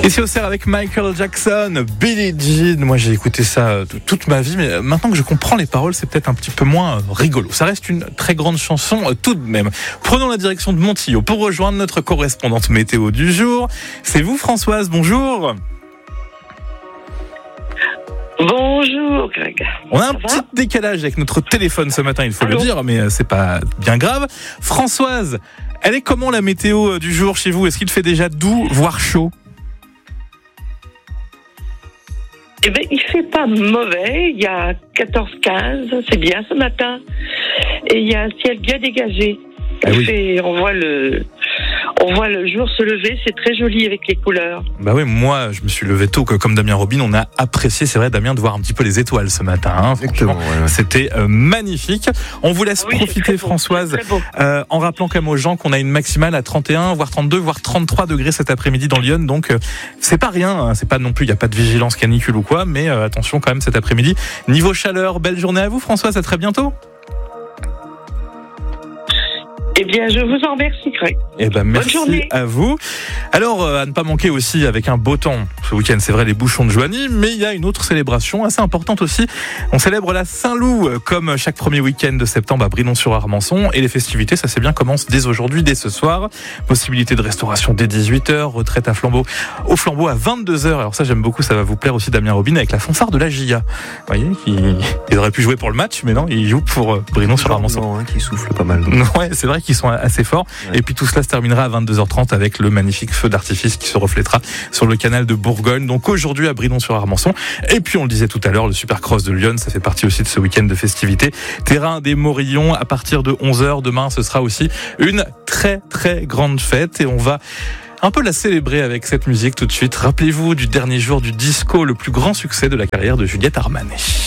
Et c'est au cerf avec Michael Jackson, Billie Jean. Moi, j'ai écouté ça toute ma vie, mais maintenant que je comprends les paroles, c'est peut-être un petit peu moins rigolo. Ça reste une très grande chanson tout de même. Prenons la direction de Montillo pour rejoindre notre correspondante météo du jour. C'est vous, Françoise, bonjour. Bonjour Greg. On a un petit décalage avec notre téléphone ce matin, il faut le dire, mais c'est pas bien grave. Françoise, elle est comment la météo du jour chez vous ? Est-ce qu'il fait déjà doux, voire chaud ? Eh bien, il fait pas mauvais, il y a 14-15, c'est bien ce matin. Et il y a un ciel bien dégagé. On voit le jour se lever, c'est très joli avec les couleurs. Bah oui, moi je me suis levé tôt, comme Damien Robin, on a apprécié, c'est vrai Damien, de voir un petit peu les étoiles ce matin. Franchement, ouais. C'était magnifique. On vous laisse profiter Françoise, en rappelant quand même aux gens qu'on a une maximale à 31, voire 32, voire 33 degrés cet après-midi dans Lyon. Donc c'est pas rien, c'est pas non plus, il n'y a pas de vigilance canicule ou quoi, mais attention quand même cet après-midi. Niveau chaleur, belle journée à vous Françoise, à très bientôt. Eh bien, je vous en remercie, Greg. Eh ben, merci à vous. Alors, à ne pas manquer aussi avec un beau temps ce week-end, c'est vrai, les bouchons de Joigny, mais il y a une autre célébration assez importante aussi. On célèbre la Saint-Loup, comme chaque premier week-end de septembre à Brinon-sur-Armançon. Et les festivités, ça c'est bien, commencent dès aujourd'hui, dès ce soir. Possibilité de restauration dès 18h, retraite au flambeau à 22h. Alors ça, j'aime beaucoup, ça va vous plaire aussi, Damien Robin, avec la fanfare de la GIA. Vous voyez, ils auraient pu jouer pour le match, mais non, ils jouent pour Brinon-sur-Armançon. Qui souffle pas mal. Ouais, c'est vrai qui sont assez forts. Ouais. Et puis tout cela se terminera à 22h30 avec le magnifique feu d'artifice qui se reflètera sur le canal de Bourgogne. Donc aujourd'hui à Brinon-sur-Armançon. Et puis on le disait tout à l'heure, le Supercross de Lyon, ça fait partie aussi de ce week-end de festivités. Terrain des Morillons à partir de 11h. Demain, ce sera aussi une très très grande fête et on va un peu la célébrer avec cette musique tout de suite. Rappelez-vous du dernier jour du disco, le plus grand succès de la carrière de Juliette Armanet.